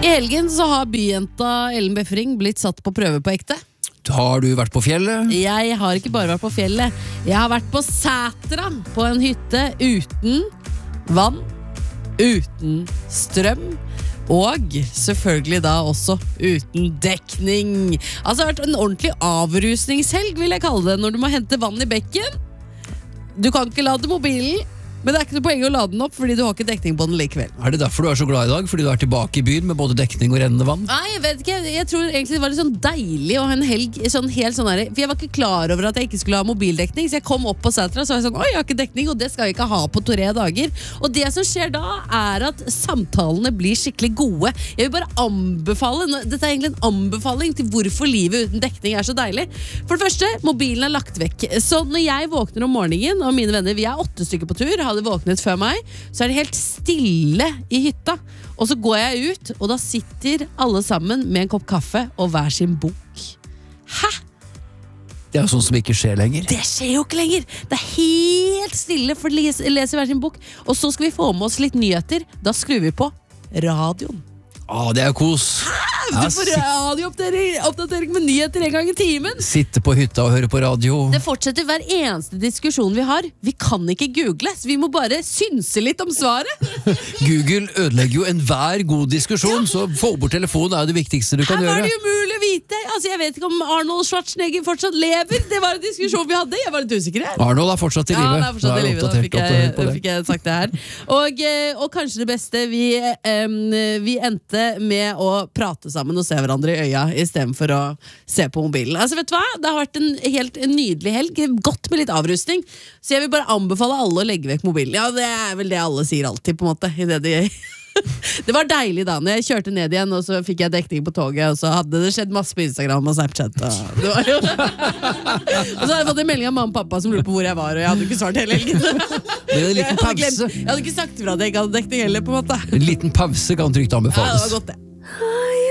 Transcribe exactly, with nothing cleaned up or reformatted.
I helgen så har byjenta Ellen Befring blitt satt på prøve på ekte. Har du vært på fjellet? Jeg har ikke bare vært på fjellet. Jeg har vært på Sætra, på en hytte uten vann, uten strøm, og selvfølgelig da også uten dekning. Altså det har vært en ordentlig avrusningshelg, vil jeg kalle det, når du må hente vann i bekken. Du kan ikke lade mobilen, men det er ikke noe poeng å lade den opp, fordi du har ikke dekning på den likevel. Er det derfor du er så glad i dag? Fordi du er tilbake i byen med både dekning og rennende vann? Nei, jeg vet ikke. Jeg tror egentlig det var litt sånn deilig å ha en helg sånn helt sånn her. For jeg var ikke klar over at jeg ikke skulle ha mobildekning, så jeg kom opp på Sætra, så var jeg sånn, oi, jeg har ikke dekning, og det skal jeg ikke ha på tre dager. Og det som skjer da, er at samtalene blir skikkelig gode. Jeg vil bare anbefale, dette er egentlig en anbefaling til hvorfor livet uten dekning er så deilig. For det første, mobilen er lagt vekk. Så når jeg våkner om morgenen, og mine venner, vi er åtte stykker på tur, hadde våknet før meg, så er det helt stille i hytta. Og så går jeg ut, og da sitter alle sammen med en kopp kaffe og hver sin bok. Hæ? Det er jo sånn som ikke skjer lenger. Det skjer jo ikke lenger. Det er helt stille for å lese, lese hver sin bok. Og så skal vi få med oss litt nyheter. Da skrur vi på radioen. Å, det er jo kos. Du får radiooppdatering oppdatering med nyheter en gang i timen. Sitte på hytta og høre på radio. Det fortsetter hver eneste diskusjon vi har. Vi kan ikke google, så vi må bare synse litt om svaret. Google ødelegger jo enhver god diskusjon, ja. Så få bort telefonen er det viktigste du kan Her gjøre. Her var det jo mulig å vite. Altså, jeg vet ikke om Arnold Schwarzenegger fortsatt lever. Det var en diskusjon vi hadde. Jeg var litt usikker her. Arnold er fortsatt i livet. Ja, han er fortsatt i livet. Da fikk jeg, da fikk jeg sagt det her. Og, og kanskje det beste, vi, um, vi endte med å prate sammen og se hverandre i øya i stedet for å se på mobilen. Altså, vet du hva? Det har vært en helt nydelig helg. Godt med litt avrustning. Så jeg vil bare anbefale alle å legge vekk mobilen. Ja, det er vel det alle sier alltid, på en måte, i det de det var deilig da, når jeg kjørte ned igjen, og så fikk jeg dekning på toget, og så hadde det skjedd masse på Instagram og Snapchat. Og, det var jo og så hadde jeg fått en melding av mamma og pappa som lurte på hvor jeg var, og jeg hadde ikke svart hele helgen. Det er en liten pause. Jeg hadde ikke sagt fra at jeg ikke hadde dekning heller, på en måte. En liten pause kan trygt anbefales. Ja, det var godt det.